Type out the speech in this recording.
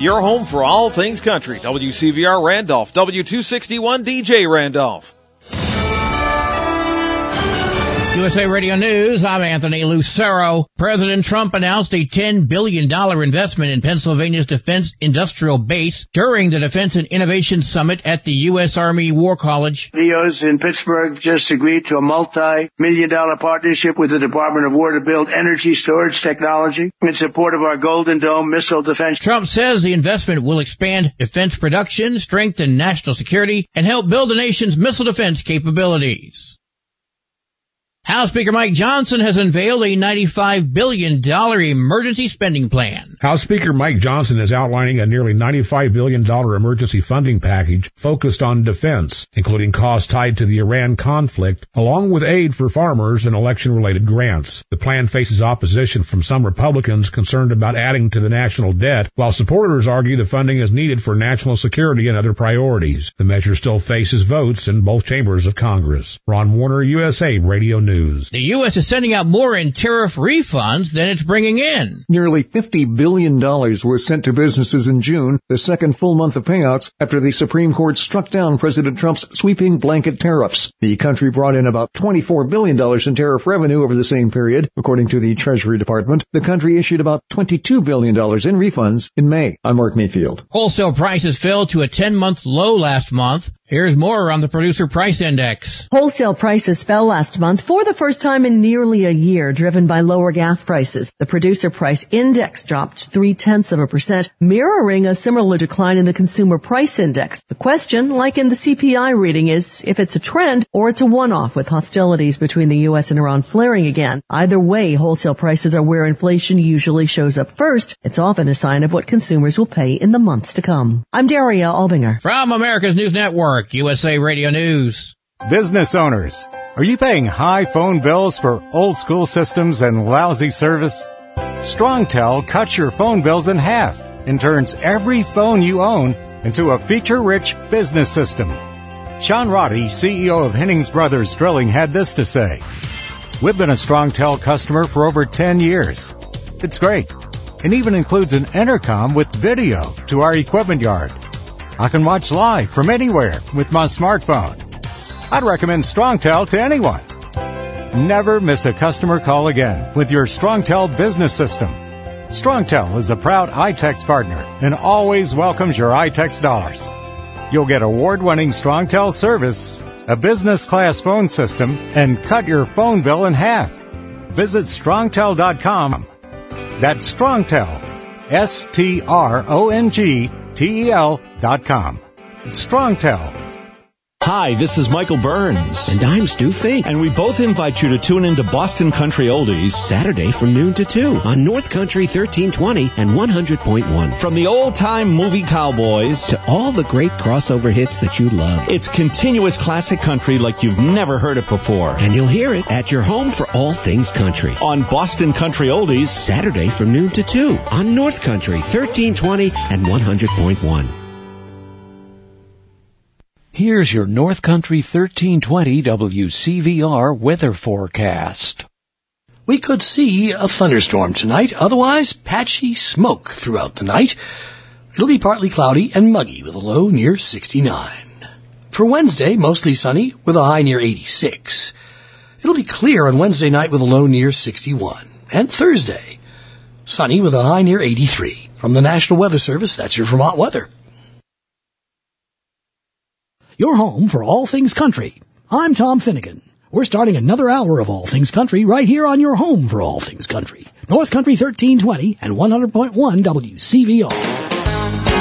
your home for all things country. WCVR Randolph, W261 DJ Randolph. USA Radio News, I'm Anthony Lucero. President Trump announced a $10 billion investment in Pennsylvania's defense industrial base during the Defense and Innovation Summit at the U.S. Army War College. Leos in Pittsburgh just agreed to a multi-million-dollar partnership with the Department of War to build energy storage technology in support of our Golden Dome missile defense. Trump says the investment will expand defense production, strengthen national security, and help build the nation's missile defense capabilities. House Speaker Mike Johnson has unveiled a $95 billion emergency spending plan. House Speaker Mike Johnson is outlining a nearly $95 billion emergency funding package focused on defense, including costs tied to the Iran conflict, along with aid for farmers and election-related grants. The plan faces opposition from some Republicans concerned about adding to the national debt, while supporters argue the funding is needed for national security and other priorities. The measure still faces votes in both chambers of Congress. Ron Warner, USA Radio News. The U.S. is sending out more in tariff refunds than it's bringing in. Nearly $50 billion was sent to businesses in June, the second full month of payouts after the Supreme Court struck down President Trump's sweeping blanket tariffs. The country brought in about $24 billion in tariff revenue over the same period. According to the Treasury Department, the country issued about $22 billion in refunds in May. I'm Mark Mayfield. Wholesale prices fell to a 10-month low last month. Here's more on the Producer Price Index. Wholesale prices fell last month for the first time in nearly a year, driven by lower gas prices. The Producer Price Index dropped 0.3%, mirroring a similar decline in the Consumer Price Index. The question, like in the CPI reading, is if it's a trend or it's a one-off with hostilities between the U.S. and Iran flaring again. Either way, wholesale prices are where inflation usually shows up first. It's often a sign of what consumers will pay in the months to come. I'm Daria Albinger. From America's News Network, USA Radio News. Business owners, are you paying high phone bills for old school systems and lousy service? StrongTel cuts your phone bills in half and turns every phone you own into a feature-rich business system. Sean Roddy, CEO of Hennings Brothers Drilling, had this to say: "We've been a StrongTel customer for over 10 years. It's great. It even includes an intercom with video to our equipment yard. I can watch live from anywhere with my smartphone. I'd recommend StrongTel to anyone. Never miss a customer call again with your StrongTel business system. StrongTel is a proud iTex partner and always welcomes your iTex dollars. You'll get award-winning StrongTel service, a business-class phone system, and cut your phone bill in half. Visit StrongTel.com. That's StrongTel, StrongTel.com. It's StrongTel. Hi, this is Michael Burns. And I'm Stu Fink. And we both invite you to tune into Boston Country Oldies Saturday from noon to 2 on North Country 1320 and 100.1. From the old-time movie cowboys to all the great crossover hits that you love. It's continuous classic country like you've never heard it before. And you'll hear it at your home for all things country. On Boston Country Oldies Saturday from noon to 2 on North Country 1320 and 100.1. Here's your North Country 1320 WCVR weather forecast. We could see a thunderstorm tonight, otherwise patchy smoke throughout the night. It'll be partly cloudy and muggy with a low near 69. For Wednesday, mostly sunny with a high near 86. It'll be clear on Wednesday night with a low near 61. And Thursday, sunny with a high near 83. From the National Weather Service, that's your Vermont weather. Your home for all things country. I'm Tom Finnegan. We're starting another hour of All Things Country right here on your home for all things country. North Country 1320 and 100.1 WCVR.